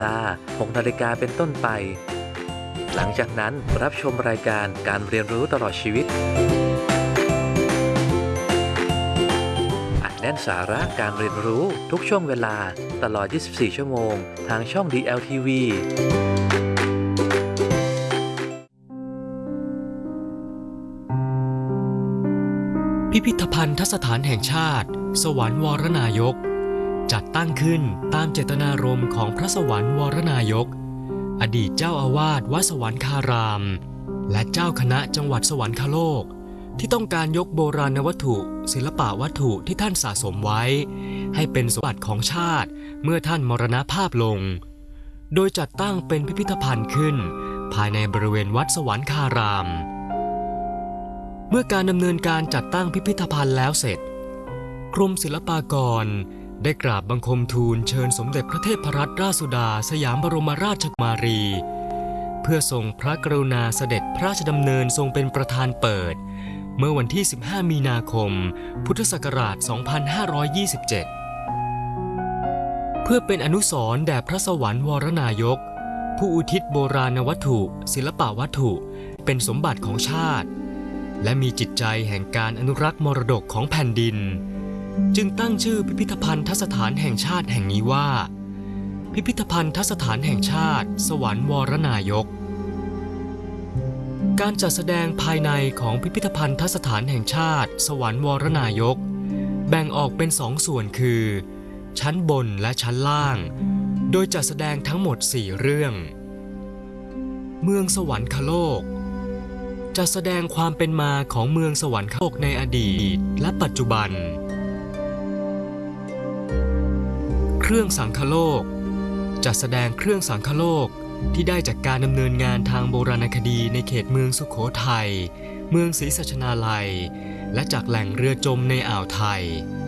6 นาฬิกาเป็นต้นไปหลังจากนั้นรับชมรายการการเรียนรู้ตลอดชีวิตอัดแน่นสาระการเรียนรู้ทุกช่วงเวลาตลอด 24 ชั่วโมงทางช่อง DLTV พิพิธภัณฑสถานแห่งชาติสวรรค์วรนายกจัดตั้งขึ้นตามเจตนารมณ์ของพระสวรรค์วรนายกอดีตเจ้าอาวาสวัดสวรรคารามและเจ้าคณะจังหวัดสวรรคโลกที่ต้องการยกโบราณวัตถุศิลปะวัตถุที่ท่านสะสมไว้ให้เป็นสมบัติของชาติเมื่อท่านมรณภาพลงโดยจัดตั้งเป็นพิพิธภัณฑ์ขึ้นภายในบริเวณวัดสวรรคารามเมื่อการดำเนินการจัดตั้งพิพิธภัณฑ์แล้วเสร็จกรมศิลปากรได้กราบบังคมทูลเชิญสมเด็จพระเทพรัตนราชสุดาสยามบรมราชกุมารีเพื่อทรงพระกรุณาเสด็จพระราชดำเนินทรงเป็นประธานเปิดเมื่อวันที่ 15 มีนาคม พุทธศักราช 2527 เพื่อเป็นอนุสรณ์แด่พระสวรรค์วรนายกผู้อุทิศโบราณวัตถุศิลปวัตถุเป็นสมบัติของชาติและมีจิตใจแห่งการอนุรักษ์มรดกของแผ่นดินจึงตั้งชื่อพิพิธภัณฑสถานแห่งชาติแห่งนี้ว่าพิพิธภัณฑสถานแห่งชาติสวรรค์วรนายกการจัดแสดงภายในของพิพิธภัณฑสถานแห่งชาติสวรรค์วรนายกแบ่งออกเป็น2 ส่วนคือชั้นบนและชั้นล่างโดยจัดแสดงทั้งหมด4 เรื่องเมืองสวรรคโลกจะแสดงความเป็นมาของเมืองสวรรคโลกในอดีตและปัจจุบันเครื่องสังคโลกจะแสดงเครื่องสังคโลกที่ได้จากการดำเนินงานทางโบราณคดีในเขตเมืองสุโขทัยเมืองศรีสัชนาลัยและจากแหล่งเรือจมในอ่าวไทย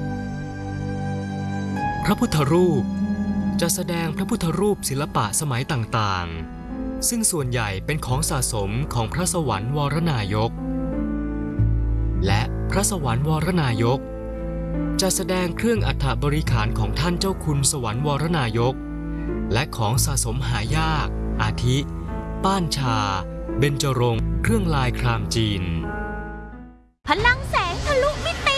พระพุทธรูปจะแสดงพระพุทธรูปศิลปะสมัยต่างๆซึ่งส่วนใหญ่เป็นของสะสมของพระสวรรค์วรนายกและพระสวรรค์วรนายกจะแสดงเครื่องอัฐบริขารของท่านเจ้าคุณสวรรค์วรนายกและของสะสมหายากอาทิป้านชาเบญจรงค์เครื่องลายครามจีนพลังแสงทะลุมิติ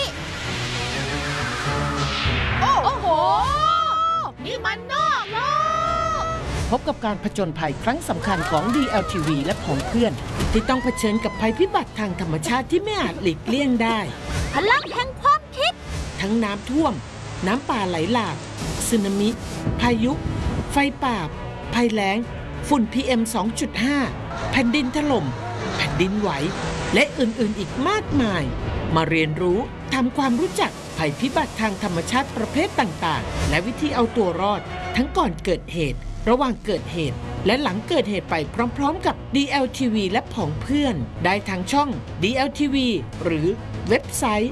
โอ้โหนี่มันนอกโลกพบกับการผจญภัยครั้งสำคัญของ DLTV และของเพื่อนที่ต้องเผชิญกับภัยพิบัติทางธรรมชาติที่ไม่อาจหลีกเลี่ยงได้พลังแห่งความคิดทั้งน้ำท่วมน้ำป่าไหลหลากสึนามิพายุไฟป่าภัยแล้งฝุ่น PM 2.5 แผ่นดินถล่มแผ่นดินไหวและอื่นๆอีกมากมายมาเรียนรู้ทำความรู้จักภัยพิบัติทางธรรมชาติประเภทต่างๆและวิธีเอาตัวรอดทั้งก่อนเกิดเหตุระหว่างเกิดเหตุและหลังเกิดเหตุไปพร้อมๆกับ DLTV และผองเพื่อนได้ทางช่อง DLTV หรือเว็บไซต์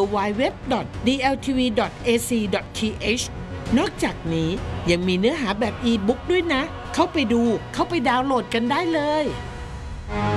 www.dltv.ac.th นอกจากนี้ยังมีเนื้อหาแบบอีบุ๊กด้วยนะเข้าไปดูเข้าไปดาวน์โหลดกันได้เลย